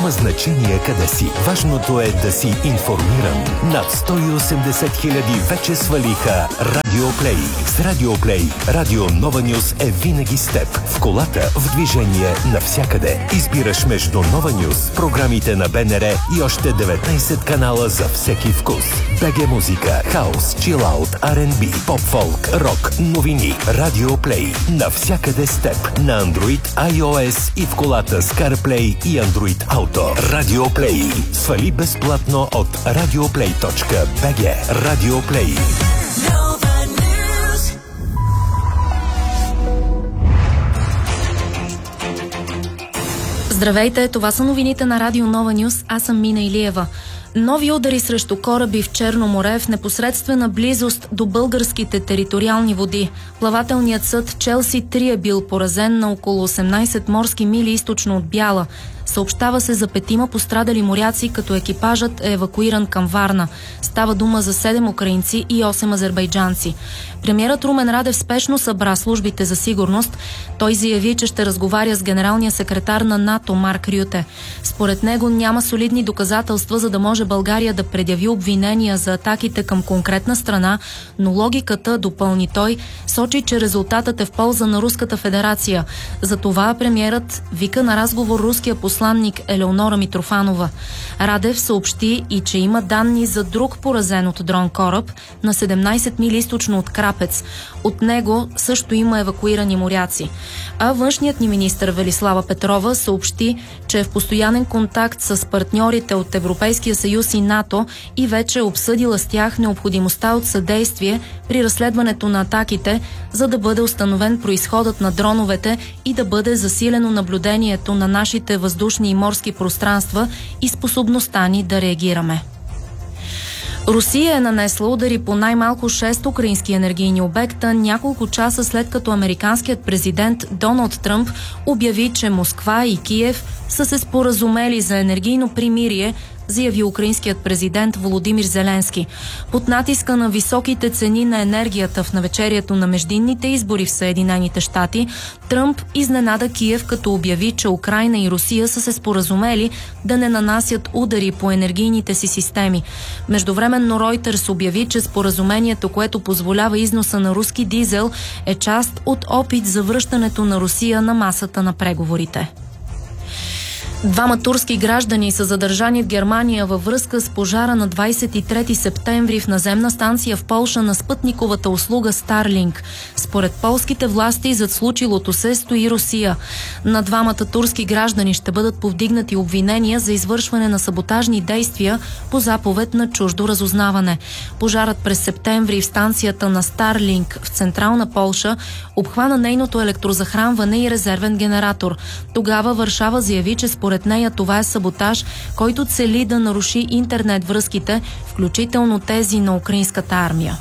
Няма значение къде си. Важното е да си информиран. Над 180 хиляди вече свалиха Радиоплей. С Радиоплей Радио Нова Нюс е винаги с теб. В колата, в движение, навсякъде. Избираш между Нова Нюс, програмите на БНР и още 19 канала за всеки вкус. БГ музика, хаус, чилаут, R&B, поп-фолк, рок, новини. Радиоплей. Навсякъде с теб. На Android, iOS и в колата с CarPlay и Android Auto. Радиоплей. Свали безплатно от radioplay.bg. Радиоплей. Здравейте, това са новините на Радио Нова Нюс. Аз съм Мина Илиева. Нови удари срещу кораби в Черно море в непосредствена близост до българските териториални води. Плавателният съд Челси 3 е бил поразен на около 18 морски мили източно от Бяла. Съобщава се за 5 пострадали моряци, като екипажът е евакуиран към Варна. Става дума за 7 украинци и 8 азербайджанци. Премиерът Румен Радев спешно събра службите за сигурност. Той заяви, че ще разговаря с генералния секретар на НАТО Марк Рюте. Според него няма солидни доказателства, за да може България да предяви обвинения за атаките към конкретна страна, но логиката, допълни той, сочи, че резултатът е в полза на Руската федерация. Затова премиерът вика на разговор руския посланник Елеонора Митрофанова. Радев съобщи и, че има данни за друг поразен от дрон кораб на 17 мили източно от Крапец. От него също има евакуирани моряци. А външният ни министър Велислава Петрова съобщи, че е в постоянен контакт с партньорите от Европейския съюз и НАТО и вече е обсъдила с тях необходимостта от съдействие при разследването на атаките, за да бъде установен произходът на дроновете и да бъде засилено наблюдението на нашите въздушни и морски пространства и способността ни да реагираме. Русия е нанесла удари по най-малко 6 украински енергийни обекта няколко часа след като американският президент Доналд Тръмп обяви, че Москва и Киев са се споразумели за енергийно примирие, заяви украинският президент Володимир Зеленски. Под натиска на високите цени на енергията в навечерието на междинните избори в Съединените щати, Тръмп изненада Киев, като обяви, че Украйна и Русия са се споразумели да не нанасят удари по енергийните си системи. Междувременно Ройтерс обяви, че споразумението, което позволява износа на руски дизел, е част от опит за връщането на Русия на масата на преговорите. 2 турски граждани са задържани в Германия във връзка с пожара на 23 септември в наземна станция в Полша на спътниковата услуга Starlink. Според полските власти зад случилото се стои Русия. На 2 турски граждани ще бъдат повдигнати обвинения за извършване на саботажни действия по заповед на чуждо разузнаване. Пожарът през септември в станцията на Starlink в централна Полша обхвана нейното електрозахранване и резервен генератор. Тогава Варшава заяви, че според нея това е саботаж, който цели да наруши интернет връзките, включително тези на украинската армия.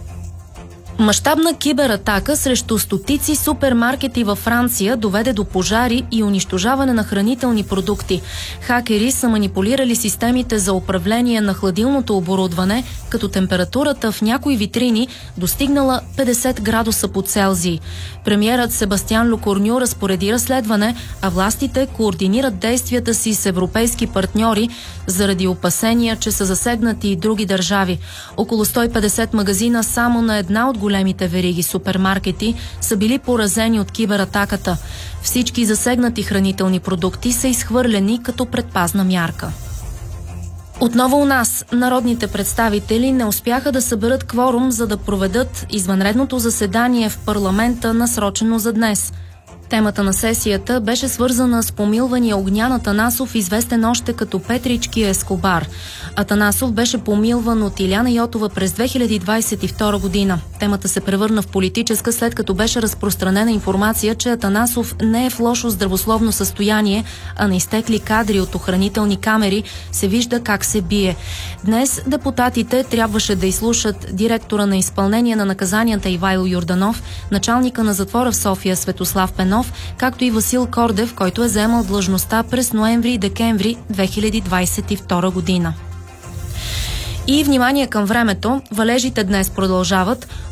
Мащабна кибератака срещу стотици супермаркети във Франция доведе до пожари и унищожаване на хранителни продукти. Хакери са манипулирали системите за управление на хладилното оборудване, като температурата в някои витрини достигнала 50 градуса по Целзий. Премиерът Себастиан Лекорню разпореди разследване, а властите координират действията си с европейски партньори заради опасения, че са засегнати и други държави. Около 150 магазина само на една от големите вериги супермаркети са били поразени от кибератаката. Всички засегнати хранителни продукти са изхвърлени като предпазна мярка. Отново у нас народните представители не успяха да съберат кворум, за да проведат извънредното заседание в парламента, насрочено за днес. Темата на сесията беше свързана с помилвания Огнян Атанасов, известен още като Петрички Ескобар. Атанасов беше помилван от Иляна Йотова през 2022 година. Темата се превърна в политическа, след като беше разпространена информация, че Атанасов не е в лошо здравословно състояние, а на изтекли кадри от охранителни камери се вижда как се бие. Днес депутатите трябваше да изслушат директора на изпълнение на наказанията Ивайло Йорданов, началника на затвора в София Светослав Пенов, както и Васил Кордев, който е заемал длъжността през ноември и декември 2022 година. И внимание към времето, валежите днес продължават.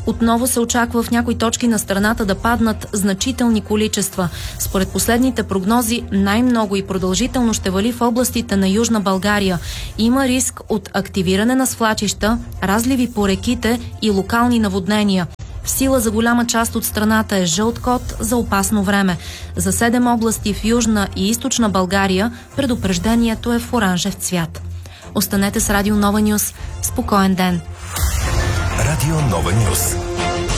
Отново се очаква в някои точки на страната да паднат значителни количества. Според последните прогнози, най-много и продължително ще вали в областите на Южна България. Има риск от активиране на свлачища, разливи по реките и локални наводнения. В сила за голяма част от страната е жълт код за опасно време. За 7 области в Южна и Източна България предупреждението е в оранжев цвят. Останете с Радио Нова Нюс. Спокоен ден! Радио Нова Нюс.